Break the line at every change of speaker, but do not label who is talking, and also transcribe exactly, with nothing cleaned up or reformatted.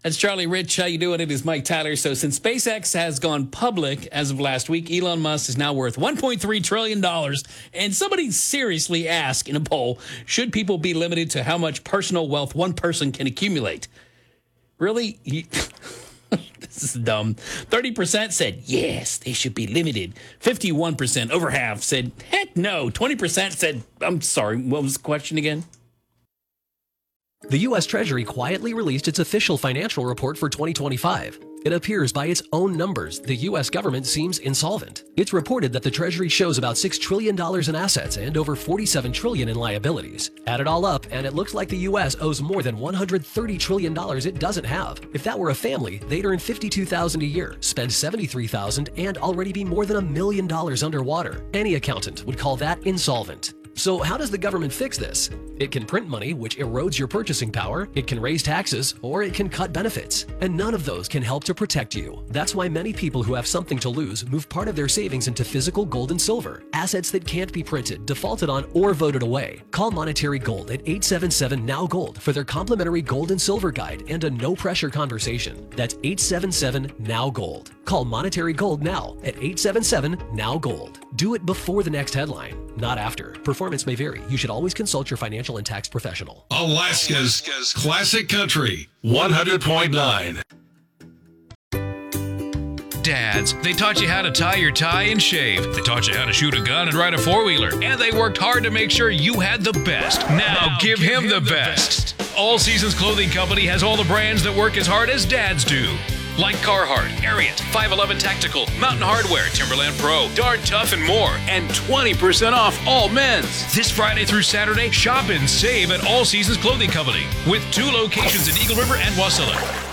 That's Charlie Rich. How you doing? It is Mike Tyler. So since SpaceX has gone public as of last week, Elon Musk is now worth one point three trillion dollars. And somebody seriously asked in a poll, should people be limited to how much personal wealth one person can accumulate? Really? You, this is dumb. thirty percent said, yes, they should be limited. fifty-one percent, over half, said, heck no. twenty percent said, I'm sorry, what was the question again?
The U S Treasury quietly released its official financial report for twenty twenty-five. It appears by its own numbers the U S government seems insolvent. It's reported that the Treasury shows about six trillion dollars in assets and over forty-seven trillion dollars in liabilities. Add it all up, and it looks like the U S owes more than one hundred thirty trillion dollars it doesn't have. If that were a family, they'd earn fifty-two thousand dollars a year, spend seventy-three thousand dollars, and already be more than a million dollars underwater. Any accountant would call that insolvent. So how does the government fix this? It can print money, which erodes your purchasing power, it can raise taxes, or it can cut benefits. And none of those can help to protect you. That's why many people who have something to lose move part of their savings into physical gold and silver, assets that can't be printed, defaulted on, or voted away. Call Monetary Gold at eight seven seven N O W Gold for their complimentary gold and silver guide and a no-pressure conversation. That's eight seven seven N O W Gold. Call Monetary Gold now at eight seven seven N O W Gold. Do it before the next headline, not after. Performance may vary. You should always consult your financial and tax professional.
Alaska's Classic Country, one hundred point nine.
Dads, they taught you how to tie your tie and shave. They taught you how to shoot a gun and ride a four-wheeler. And they worked hard to make sure you had the best. Now, now give, give him, him the, the best. best. All Seasons Clothing Company has all the brands that work as hard as dads do. Like Carhartt, Ariat, five eleven Tactical, Mountain Hardwear, Timberland Pro, Darn Tough, and more. And twenty percent off all men's. This Friday through Saturday, shop and save at All Seasons Clothing Company with two locations in Eagle River and Wasilla.